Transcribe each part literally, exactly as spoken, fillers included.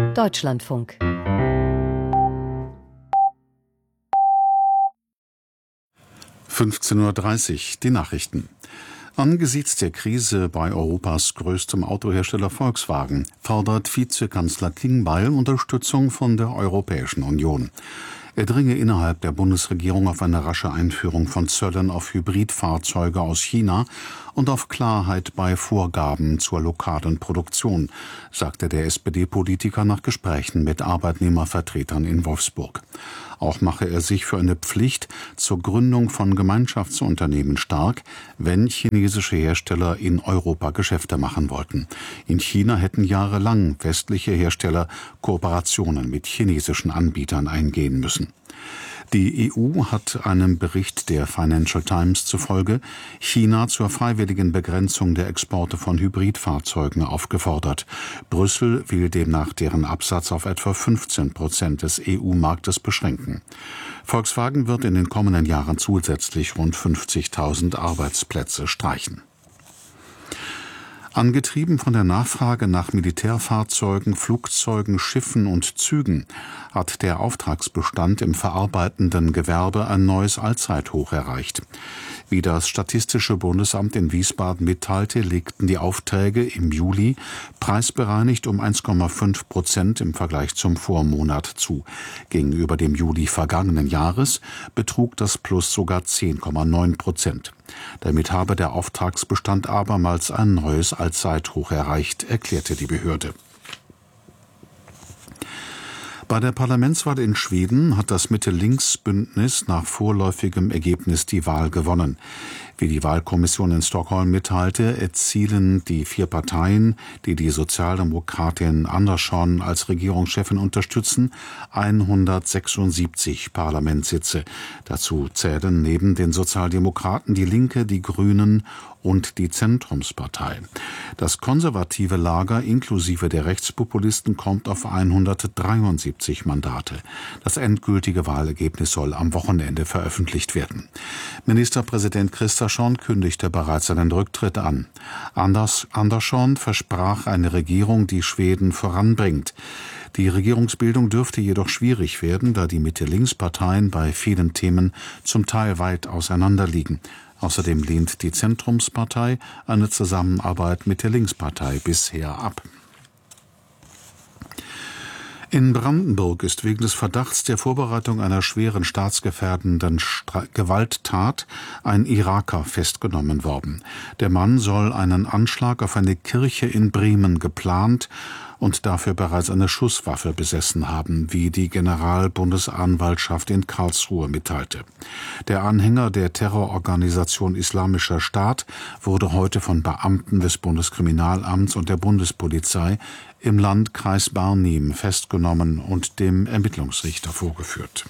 Deutschlandfunk. fünfzehn Uhr dreißig, die Nachrichten. Angesichts der Krise bei Europas größtem Autohersteller Volkswagen fordert Vizekanzler Klingbeil Unterstützung von der Europäischen Union. Er dringe innerhalb der Bundesregierung auf eine rasche Einführung von Zöllen auf Hybridfahrzeuge aus China und auf Klarheit bei Vorgaben zur lokalen Produktion, sagte der S P D-Politiker nach Gesprächen mit Arbeitnehmervertretern in Wolfsburg. Auch mache er sich für eine Pflicht zur Gründung von Gemeinschaftsunternehmen stark, wenn chinesische Hersteller in Europa Geschäfte machen wollten. In China hätten jahrelang westliche Hersteller Kooperationen mit chinesischen Anbietern eingehen müssen. Die E U hat einem Bericht der Financial Times zufolge China zur freiwilligen Begrenzung der Exporte von Hybridfahrzeugen aufgefordert. Brüssel will demnach deren Absatz auf etwa fünfzehn Prozent des E U-Marktes beschränken. Volkswagen wird in den kommenden Jahren zusätzlich rund fünfzigtausend Arbeitsplätze streichen. Angetrieben von der Nachfrage nach Militärfahrzeugen, Flugzeugen, Schiffen und Zügen hat der Auftragsbestand im verarbeitenden Gewerbe ein neues Allzeithoch erreicht. Wie das Statistische Bundesamt in Wiesbaden mitteilte, legten die Aufträge im Juli preisbereinigt um eins Komma fünf Prozent im Vergleich zum Vormonat zu. Gegenüber dem Juli vergangenen Jahres betrug das Plus sogar zehn Komma neun Prozent. Damit habe der Auftragsbestand abermals ein neues Allzeithoch erreicht, erklärte die Behörde. Bei der Parlamentswahl in Schweden hat das Mitte-Links-Bündnis nach vorläufigem Ergebnis die Wahl gewonnen. Wie die Wahlkommission in Stockholm mitteilte, erzielen die vier Parteien, die die Sozialdemokratin Andersson als Regierungschefin unterstützen, hundertsechsundsiebzig Parlamentssitze. Dazu zählen neben den Sozialdemokraten die Linke, die Grünen und die Zentrumspartei. Das konservative Lager inklusive der Rechtspopulisten kommt auf hundertdreiundsiebzig Mandate. Das endgültige Wahlergebnis soll am Wochenende veröffentlicht werden. Ministerpräsident Kristersson kündigte bereits seinen Rücktritt an. Anders, Andersson versprach eine Regierung, die Schweden voranbringt. Die Regierungsbildung dürfte jedoch schwierig werden, da die Mitte-Links-Parteien bei vielen Themen zum Teil weit auseinanderliegen. Außerdem lehnt die Zentrumspartei eine Zusammenarbeit mit der Linkspartei bisher ab. In Brandenburg ist wegen des Verdachts der Vorbereitung einer schweren staatsgefährdenden Stra- Gewalttat ein Iraker festgenommen worden. Der Mann soll einen Anschlag auf eine Kirche in Bremen geplant und dafür bereits eine Schusswaffe besessen haben, wie die Generalbundesanwaltschaft in Karlsruhe mitteilte. Der Anhänger der Terrororganisation Islamischer Staat wurde heute von Beamten des Bundeskriminalamts und der Bundespolizei im Landkreis Barnim festgenommen und dem Ermittlungsrichter vorgeführt.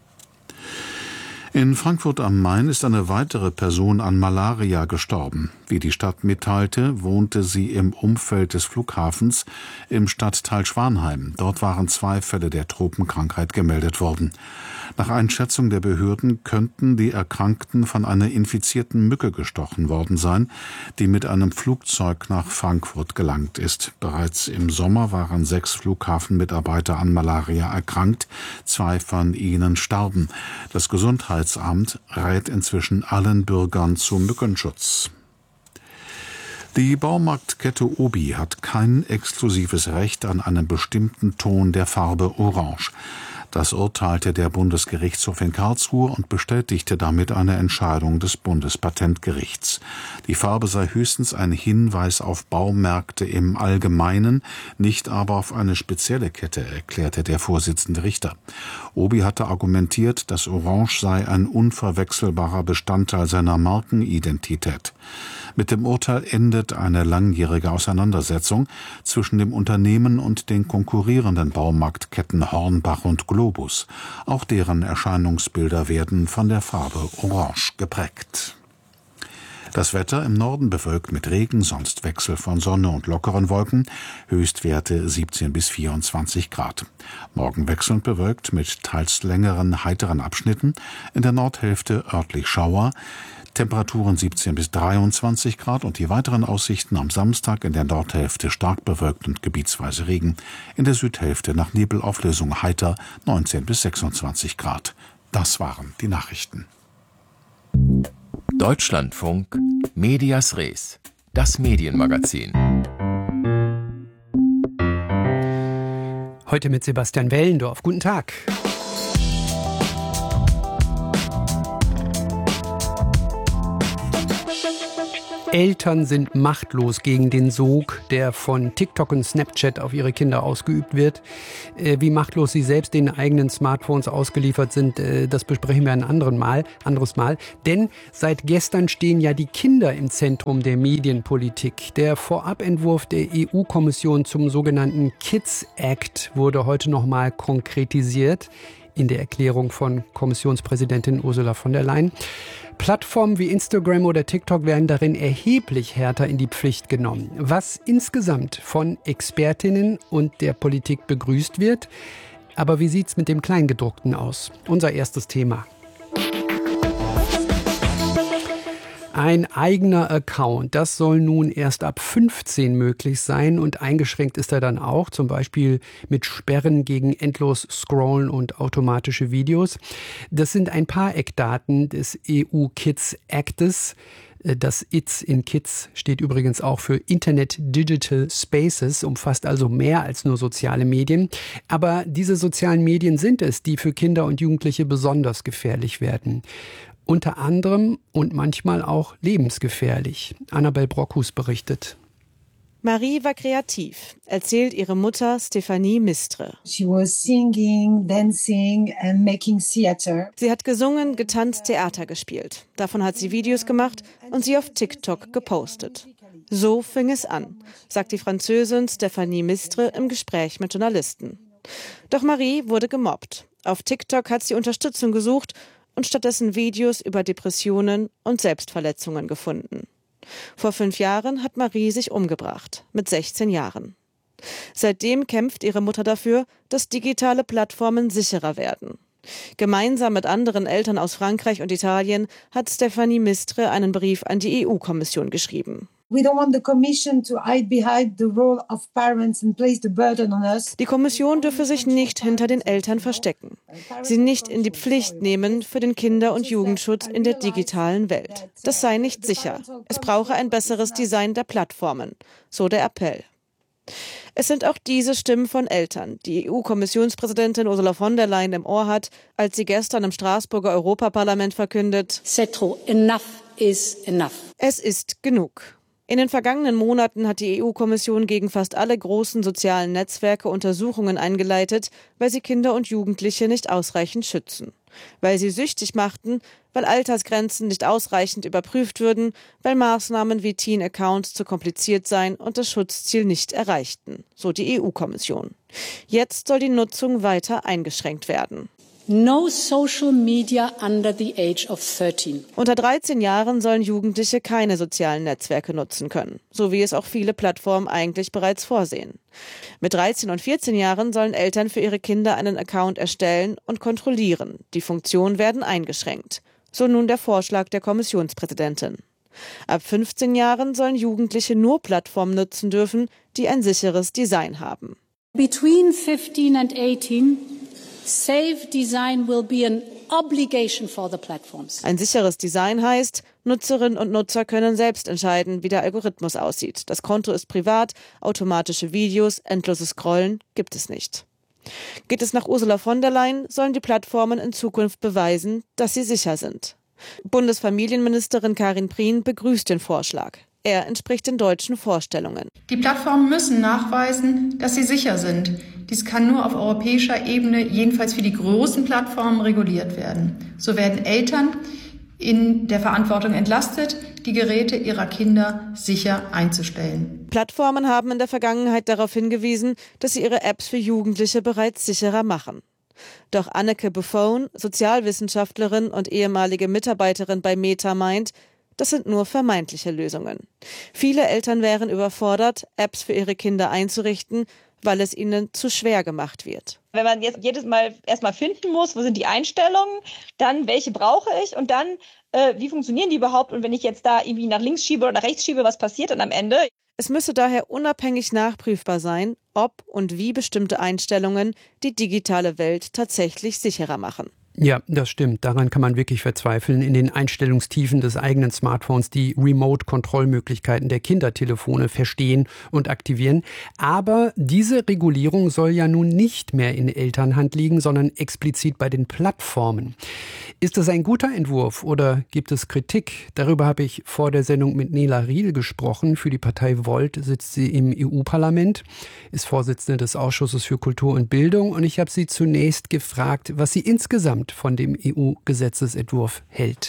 In Frankfurt am Main ist eine weitere Person an Malaria gestorben. Wie die Stadt mitteilte, wohnte sie im Umfeld des Flughafens im Stadtteil Schwanheim. Dort waren zwei Fälle der Tropenkrankheit gemeldet worden. Nach Einschätzung der Behörden könnten die Erkrankten von einer infizierten Mücke gestochen worden sein, die mit einem Flugzeug nach Frankfurt gelangt ist. Bereits im Sommer waren sechs Flughafenmitarbeiter an Malaria erkrankt. Zwei von ihnen starben. Das Gesundheitsamt rät inzwischen allen Bürgern zum Mückenschutz. Die Baumarktkette Obi hat kein exklusives Recht an einem bestimmten Ton der Farbe Orange. Das urteilte der Bundesgerichtshof in Karlsruhe und bestätigte damit eine Entscheidung des Bundespatentgerichts. Die Farbe sei höchstens ein Hinweis auf Baumärkte im Allgemeinen, nicht aber auf eine spezielle Kette, erklärte der Vorsitzende Richter. Obi hatte argumentiert, dass Orange sei ein unverwechselbarer Bestandteil seiner Markenidentität. Mit dem Urteil endet eine langjährige Auseinandersetzung zwischen dem Unternehmen und den konkurrierenden Baumarktketten Hornbach und Globus. Auch deren Erscheinungsbilder werden von der Farbe Orange geprägt. Das Wetter im Norden bewölkt mit Regen, sonst Wechsel von Sonne und lockeren Wolken, Höchstwerte siebzehn bis vierundzwanzig Grad. Morgen wechselnd bewölkt mit teils längeren, heiteren Abschnitten, in der Nordhälfte örtlich Schauer, Temperaturen siebzehn bis dreiundzwanzig Grad und die weiteren Aussichten am Samstag in der Nordhälfte stark bewölkt und gebietsweise Regen, in der Südhälfte nach Nebelauflösung heiter neunzehn bis sechsundzwanzig Grad. Das waren die Nachrichten. Deutschlandfunk Medias Res, das Medienmagazin. Heute mit Sebastian Wellendorf. Guten Tag. Eltern sind machtlos gegen den Sog, der von TikTok und Snapchat auf ihre Kinder ausgeübt wird. Äh, wie machtlos sie selbst den eigenen Smartphones ausgeliefert sind, äh, das besprechen wir ein anderen Mal, anderes Mal. Denn seit gestern stehen ja die Kinder im Zentrum der Medienpolitik. Der Vorabentwurf der E U-Kommission zum sogenannten Kids Act wurde heute nochmal konkretisiert in der Erklärung von Kommissionspräsidentin Ursula von der Leyen. Plattformen wie Instagram oder TikTok werden darin erheblich härter in die Pflicht genommen. Was insgesamt von Expertinnen und der Politik begrüßt wird. Aber wie sieht's mit dem Kleingedruckten aus? Unser erstes Thema. Ein eigener Account, das soll nun erst ab fünfzehn möglich sein und eingeschränkt ist er dann auch, zum Beispiel mit Sperren gegen endlos Scrollen und automatische Videos. Das sind ein paar Eckdaten des E U Kids Actes. Das I T S in Kids steht übrigens auch für Internet Digital Spaces, umfasst also mehr als nur soziale Medien. Aber diese sozialen Medien sind es, die für Kinder und Jugendliche besonders gefährlich werden. Unter anderem und manchmal auch lebensgefährlich. Annabel Brockhus berichtet. Marie war kreativ, erzählt ihre Mutter Stefanie Mistre. She was singing, dancing and making theater. Sie hat gesungen, getanzt, Theater gespielt. Davon hat sie Videos gemacht und sie auf TikTok gepostet. So fing es an, sagt die Französin Stefanie Mistre im Gespräch mit Journalisten. Doch Marie wurde gemobbt. Auf TikTok hat sie Unterstützung gesucht und stattdessen Videos über Depressionen und Selbstverletzungen gefunden. Vor fünf Jahren hat Marie sich umgebracht, mit sechzehn Jahren. Seitdem kämpft ihre Mutter dafür, dass digitale Plattformen sicherer werden. Gemeinsam mit anderen Eltern aus Frankreich und Italien hat Stefanie Mistre einen Brief an die E U-Kommission geschrieben. We don't want the Commission to hide behind the role of parents and place the burden on us. Die Kommission dürfe sich nicht hinter den Eltern verstecken, sie nicht in die Pflicht nehmen für den Kinder- und Jugendschutz in der digitalen Welt. Das sei nicht sicher. Es brauche ein besseres Design der Plattformen, so der Appell. Es sind auch diese Stimmen von Eltern, die E U-Kommissionspräsidentin Ursula von der Leyen im Ohr hat, als sie gestern im Straßburger Europaparlament verkündet: C'est trop. Enough is enough. Es ist genug. In den vergangenen Monaten hat die E U-Kommission gegen fast alle großen sozialen Netzwerke Untersuchungen eingeleitet, weil sie Kinder und Jugendliche nicht ausreichend schützen. Weil sie süchtig machten, weil Altersgrenzen nicht ausreichend überprüft würden, weil Maßnahmen wie Teen-Accounts zu kompliziert seien und das Schutzziel nicht erreichten, so die E U-Kommission. Jetzt soll die Nutzung weiter eingeschränkt werden. No social media under the age of thirteen. Unter dreizehn Jahren sollen Jugendliche keine sozialen Netzwerke nutzen können, so wie es auch viele Plattformen eigentlich bereits vorsehen. Mit dreizehn und vierzehn Jahren sollen Eltern für ihre Kinder einen Account erstellen und kontrollieren. Die Funktionen werden eingeschränkt. So nun der Vorschlag der Kommissionspräsidentin. Ab fünfzehn Jahren sollen Jugendliche nur Plattformen nutzen dürfen, die ein sicheres Design haben. Between fifteen and eighteen, safe design will be an obligation for the platforms. Ein sicheres Design heißt, Nutzerinnen und Nutzer können selbst entscheiden, wie der Algorithmus aussieht. Das Konto ist privat, automatische Videos, endloses Scrollen gibt es nicht. Geht es nach Ursula von der Leyen, sollen die Plattformen in Zukunft beweisen, dass sie sicher sind. Bundesfamilienministerin Karin Prien begrüßt den Vorschlag. Er entspricht den deutschen Vorstellungen. Die Plattformen müssen nachweisen, dass sie sicher sind. Dies kann nur auf europäischer Ebene, jedenfalls für die großen Plattformen, reguliert werden. So werden Eltern in der Verantwortung entlastet, die Geräte ihrer Kinder sicher einzustellen. Plattformen haben in der Vergangenheit darauf hingewiesen, dass sie ihre Apps für Jugendliche bereits sicherer machen. Doch Anneke Buffon, Sozialwissenschaftlerin und ehemalige Mitarbeiterin bei Meta, meint, Das sind nur vermeintliche Lösungen. Viele Eltern wären überfordert, Apps für ihre Kinder einzurichten, weil es ihnen zu schwer gemacht wird. Wenn man jetzt jedes Mal erstmal finden muss, wo sind die Einstellungen, dann welche brauche ich und dann, äh, wie funktionieren die überhaupt? Und wenn ich jetzt da irgendwie nach links schiebe oder nach rechts schiebe, was passiert dann am Ende? Es müsse daher unabhängig nachprüfbar sein, ob und wie bestimmte Einstellungen die digitale Welt tatsächlich sicherer machen. Ja, das stimmt. Daran kann man wirklich verzweifeln. In den Einstellungstiefen des eigenen Smartphones die Remote-Kontrollmöglichkeiten der Kindertelefone verstehen und aktivieren. Aber diese Regulierung soll ja nun nicht mehr in Elternhand liegen, sondern explizit bei den Plattformen. Ist das ein guter Entwurf oder gibt es Kritik? Darüber habe ich vor der Sendung mit Nela Riel gesprochen. Für die Partei Volt sitzt sie im E U-Parlament, ist Vorsitzende des Ausschusses für Kultur und Bildung. Und ich habe sie zunächst gefragt, was sie insgesamt von dem E U-Gesetzesentwurf hält.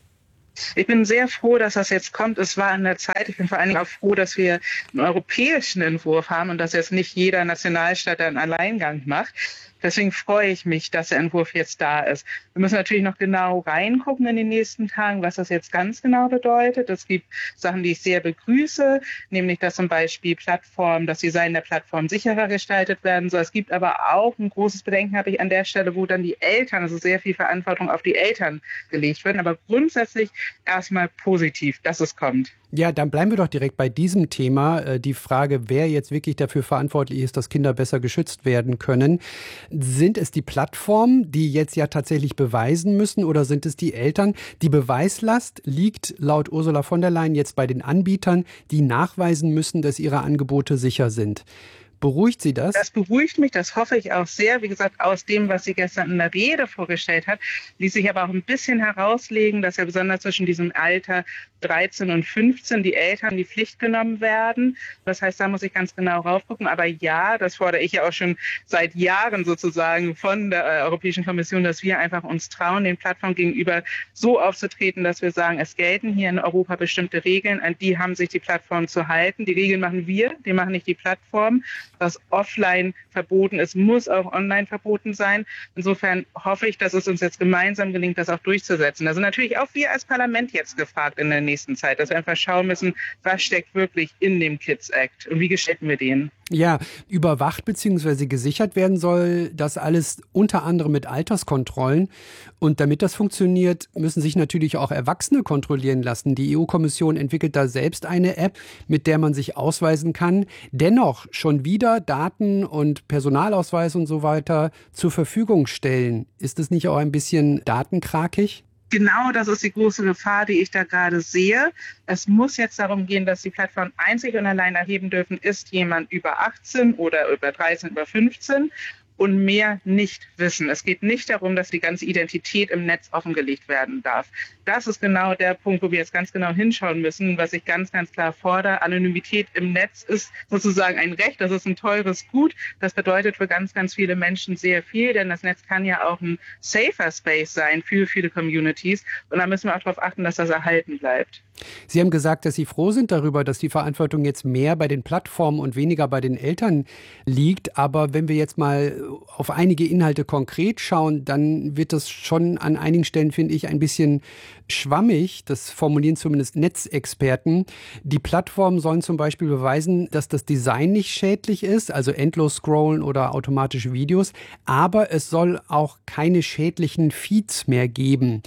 Ich bin sehr froh, dass das jetzt kommt. Es war an der Zeit. Ich bin vor allen Dingen auch froh, dass wir einen europäischen Entwurf haben und dass jetzt nicht jeder Nationalstaat einen Alleingang macht. Deswegen freue ich mich, dass der Entwurf jetzt da ist. Wir müssen natürlich noch genau reingucken in den nächsten Tagen, was das jetzt ganz genau bedeutet. Es gibt Sachen, die ich sehr begrüße, nämlich dass zum Beispiel Plattformen, das Design der Plattform sicherer gestaltet werden soll. Es gibt aber auch ein großes Bedenken, habe ich an der Stelle, wo dann die Eltern, also sehr viel Verantwortung auf die Eltern gelegt wird. Aber grundsätzlich erstmal positiv, dass es kommt. Ja, dann bleiben wir doch direkt bei diesem Thema. Die Frage, wer jetzt wirklich dafür verantwortlich ist, dass Kinder besser geschützt werden können. Sind es die Plattformen, die jetzt ja tatsächlich beweisen müssen, oder sind es die Eltern? Die Beweislast liegt laut Ursula von der Leyen jetzt bei den Anbietern, die nachweisen müssen, dass ihre Angebote sicher sind. Beruhigt Sie das? Das beruhigt mich, das hoffe ich auch sehr. Wie gesagt, aus dem, was sie gestern in der Rede vorgestellt hat, ließ sich aber auch ein bisschen herauslegen, dass ja besonders zwischen diesem Alter dreizehn und fünfzehn die Eltern in die Pflicht genommen werden. Das heißt, da muss ich ganz genau raufgucken. Aber ja, das fordere ich ja auch schon seit Jahren sozusagen von der Europäischen Kommission, dass wir einfach uns trauen, den Plattformen gegenüber so aufzutreten, dass wir sagen, es gelten hier in Europa bestimmte Regeln, an die haben sich die Plattformen zu halten. Die Regeln machen wir, die machen nicht die Plattformen. Was offline verboten ist, muss auch online verboten sein. Insofern hoffe ich, dass es uns jetzt gemeinsam gelingt, das auch durchzusetzen. Da sind natürlich auch wir als Parlament jetzt gefragt in der nächsten Zeit, dass wir einfach schauen müssen, was steckt wirklich in dem Kids Act und wie gestalten wir den? Ja, überwacht bzw. gesichert werden soll das alles unter anderem mit Alterskontrollen. Und damit das funktioniert, müssen sich natürlich auch Erwachsene kontrollieren lassen. Die E U-Kommission entwickelt da selbst eine App, mit der man sich ausweisen kann. Dennoch schon wieder Daten und Personalausweis und so weiter zur Verfügung stellen. Ist das nicht auch ein bisschen datenkrakig? Genau, das ist die große Gefahr, die ich da gerade sehe. Es muss jetzt darum gehen, dass die Plattformen einzig und allein erheben dürfen, ist jemand über achtzehn oder über dreizehn, über fünfzehn und mehr nicht wissen. Es geht nicht darum, dass die ganze Identität im Netz offengelegt werden darf. Das ist genau der Punkt, wo wir jetzt ganz genau hinschauen müssen, was ich ganz, ganz klar fordere. Anonymität im Netz ist sozusagen ein Recht, das ist ein teures Gut. Das bedeutet für ganz, ganz viele Menschen sehr viel, denn das Netz kann ja auch ein safer Space sein für viele Communities. Und da müssen wir auch darauf achten, dass das erhalten bleibt. Sie haben gesagt, dass Sie froh sind darüber, dass die Verantwortung jetzt mehr bei den Plattformen und weniger bei den Eltern liegt. Aber wenn wir jetzt mal auf einige Inhalte konkret schauen, dann wird das schon an einigen Stellen, finde ich, ein bisschen schwammig. Das formulieren zumindest Netzexperten. Die Plattformen sollen zum Beispiel beweisen, dass das Design nicht schädlich ist, also endlos scrollen oder automatische Videos. Aber es soll auch keine schädlichen Feeds mehr geben.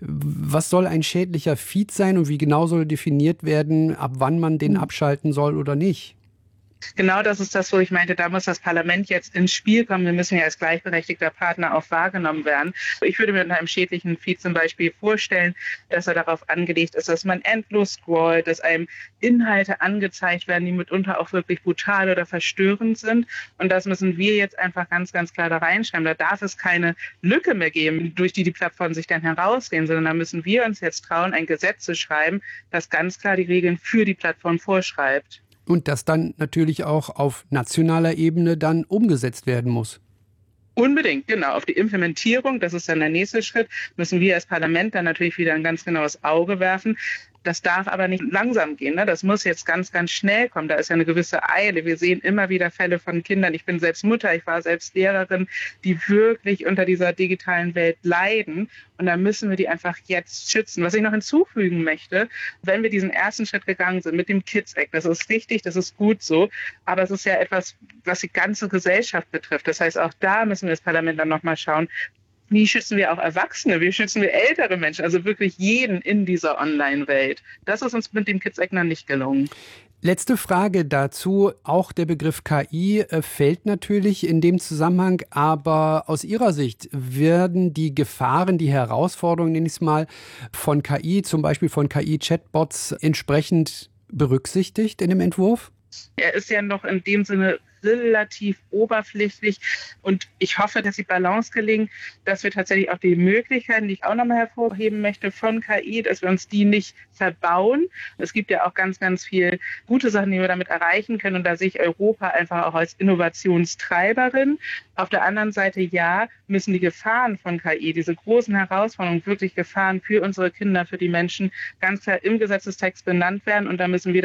Was soll ein schädlicher Feed sein und wie genau soll definiert werden, ab wann man den abschalten soll oder nicht? Genau das ist das, wo ich meinte, da muss das Parlament jetzt ins Spiel kommen. Wir müssen ja als gleichberechtigter Partner auch wahrgenommen werden. Ich würde mir mit einem schädlichen Feed zum Beispiel vorstellen, dass er darauf angelegt ist, dass man endlos scrollt, dass einem Inhalte angezeigt werden, die mitunter auch wirklich brutal oder verstörend sind. Und das müssen wir jetzt einfach ganz, ganz klar da reinschreiben. Da darf es keine Lücke mehr geben, durch die die Plattformen sich dann herausgehen, sondern da müssen wir uns jetzt trauen, ein Gesetz zu schreiben, das ganz klar die Regeln für die Plattform vorschreibt. Und das dann natürlich auch auf nationaler Ebene dann umgesetzt werden muss. Unbedingt, genau. Auf die Implementierung, das ist dann der nächste Schritt, müssen wir als Parlament dann natürlich wieder ein ganz genaues Auge werfen. Das darf aber nicht langsam gehen. Ne? Das muss jetzt ganz, ganz schnell kommen. Da ist ja eine gewisse Eile. Wir sehen immer wieder Fälle von Kindern. Ich bin selbst Mutter, ich war selbst Lehrerin, die wirklich unter dieser digitalen Welt leiden. Und da müssen wir die einfach jetzt schützen. Was ich noch hinzufügen möchte, wenn wir diesen ersten Schritt gegangen sind mit dem Kids Act, das ist richtig, das ist gut so. Aber es ist ja etwas, was die ganze Gesellschaft betrifft. Das heißt, auch da müssen wir das Parlament dann nochmal schauen, wie schützen wir auch Erwachsene, wie schützen wir ältere Menschen, also wirklich jeden in dieser Online-Welt. Das ist uns mit dem Kids Act noch nicht gelungen. Letzte Frage dazu. Auch der Begriff K I äh, fällt natürlich in dem Zusammenhang, aber aus Ihrer Sicht werden die Gefahren, die Herausforderungen, nenne ich es mal, von K I, zum Beispiel von K I-Chatbots, entsprechend berücksichtigt in dem Entwurf? Er ist ja noch in dem Sinne relativ oberflächlich und ich hoffe, dass die Balance gelingt, dass wir tatsächlich auch die Möglichkeiten, die ich auch nochmal hervorheben möchte von K I, dass wir uns die nicht verbauen. Es gibt ja auch ganz, ganz viel gute Sachen, die wir damit erreichen können und da sehe ich Europa einfach auch als Innovationstreiberin. Auf der anderen Seite, ja, müssen die Gefahren von K I, diese großen Herausforderungen, wirklich Gefahren für unsere Kinder, für die Menschen, ganz klar im Gesetzestext benannt werden und da müssen wir